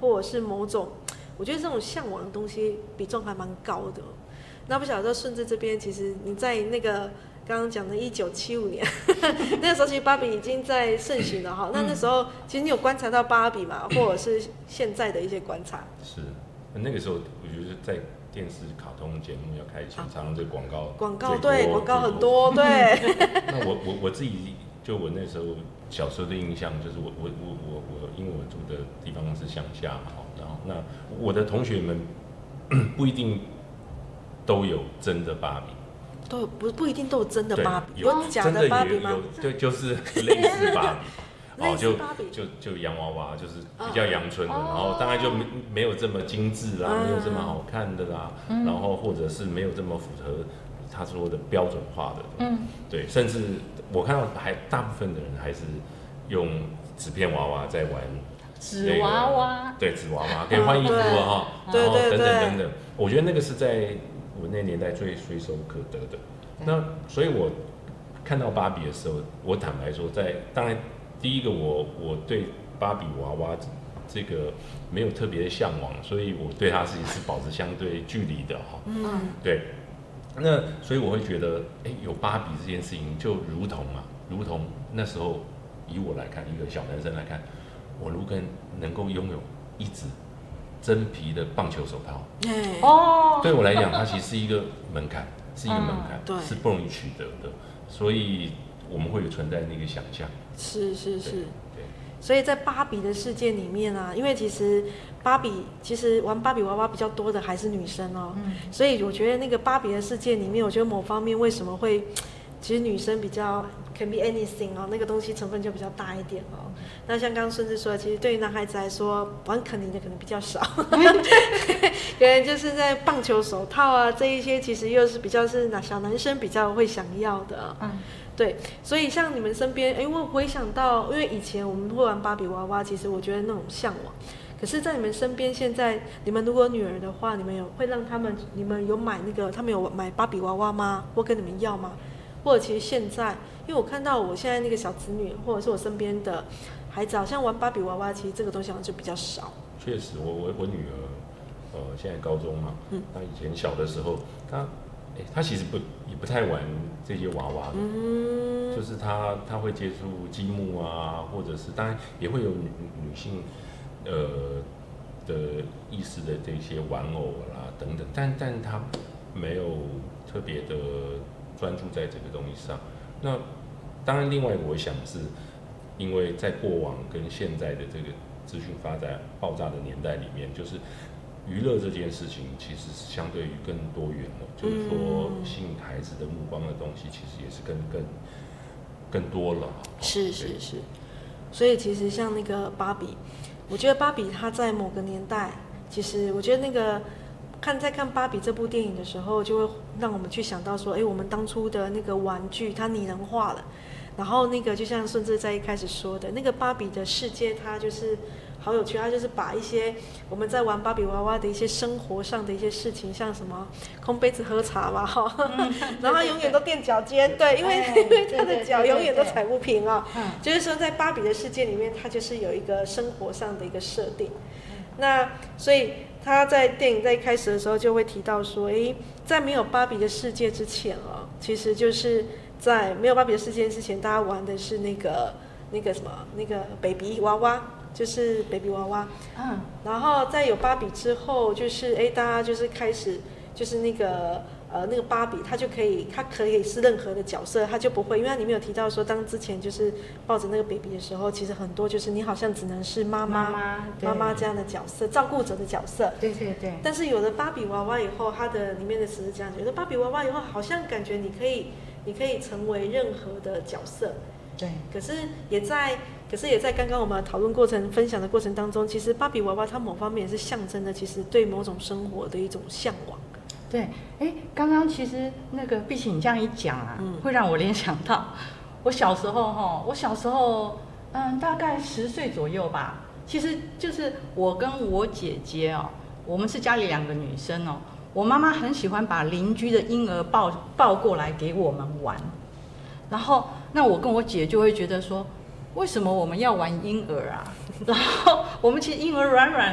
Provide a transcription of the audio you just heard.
或者是某种，我觉得这种向往的东西比重还蛮高的。那不晓得顺治这边，其实你在那个刚刚讲的1975年，那个时候其实芭比已经在盛行了哈。那时候其实你有观察到芭比嘛，或者是现在的一些观察？ 是，那个时候我觉得在电视卡通节目要开前，常常这广告对，广告很多，对。 那我自己就我那时候小时候的印象就是我因为我住的地方是乡下嘛，然后那我的同学们不一定都有真的芭比。 都有不一定都有真的芭比， 有假的芭比吗？ 就是类似芭比，就洋娃娃，就是比较阳春的，然后当然就没有这么精致啦，没有这么好看的啦，然后或者是没有这么符合他说的标准化的，对，甚至我看到大部分的人还是用纸片娃娃在玩纸娃娃， 对，纸娃娃可以换衣服啊，然后等等，我觉得那个是在我那年代最随手可得的。那所以我看到芭比的时候，我坦白说，当然第一个我对芭比娃娃这个没有特别的向往，所以我对它是保持相对距离的哈。对。那所以我会觉得，有芭比这件事情就如同那时候以我来看，一个小男生来看，我如果能够拥有一只真皮的棒球手套，对我来讲，它其实是一个门槛，是不容易取得的，所以我们会有存在那个想象。 是。所以在芭比的世界里面啊，因为其实玩芭比娃娃比较多的还是女生哦，所以我觉得那个芭比的世界里面，我觉得某方面为什么会，其实女生比较 can be anything 哦，那个东西成分就比较大一点哦。那像刚刚顺治说的，其实对于男孩子来说，玩肯尼的可能比较少，可能就是在棒球手套啊这一些，其实又是比较是小男生比较会想要的。对，所以像你们身边，我回想到，因为以前我们会玩芭比娃娃，其实我觉得那种向往。可是，在你们身边，现在你们如果女儿的话，你们会让你们有买他们有买芭比娃娃吗？或跟你们要吗？或者其实现在，因为我看到我现在那个小子女，或者是我身边的孩子，好像玩芭比娃娃，其实这个东西好像就比较少。 确实，我女儿，现在高中嘛，她以前小的时候，她其实也不太玩这些娃娃的，就是她会接触积木啊，或者是当然也会有女性的意识的这些玩偶啦等等，但她没有特别的专注在这个东西上。那当然，另外我想是因为在过往跟现在的这个资讯发展爆炸的年代里面，就是娱乐这件事情其实是相对于更多元了，就是说吸引孩子的目光的东西，其实也是更多了。 是。所以其实像那个芭比，我觉得芭比它在某个年代，其实我觉得那个在看芭比这部电影的时候，就会让我们去想到说，我们当初的那个玩具它拟人化了，然后那个就像顺治在一开始说的，那个芭比的世界，它就是好有趣，它就是把一些我们在玩芭比娃娃的一些生活上的一些事情，像什么空杯子喝茶嘛，然后它永远都垫脚尖，对，因为它的脚永远都踩不平啊，就是说在芭比的世界里面，它就是有一个生活上的一个设定，那所以他在电影在一开始的时候就会提到说，在没有芭比的世界之前啊，其实就是在没有芭比的世界之前，大家玩的是那个 baby 娃娃。就是 baby 娃娃，然后在有芭比之后，就是大家就是开始就是那个芭比，她可以是任何的角色，她就不会，因为它里面有提到说，当之前就是抱着那个 baby 的时候，其实很多就是你好像只能是妈妈这样的角色，照顾者的角色。 对。 但是有了芭比娃娃以后，它的里面的词是这样，有了芭比娃娃以后，好像感觉你可以成为任何的角色。 对。 可是也在刚刚我们讨论分享的过程当中，其实芭比娃娃它某方面也是象征的，其实对某种生活的一种向往。 对，刚刚其实那个碧琪你这样一讲啊，会让我联想到我小时候，大概10岁左右吧。其实就是我跟我姐姐哦，我们是家里2个女生哦。我妈妈很喜欢把邻居的婴儿抱过来给我们玩，然后那我跟我姐就会觉得说，为什么我们要玩婴儿啊？然后我们其实婴儿软软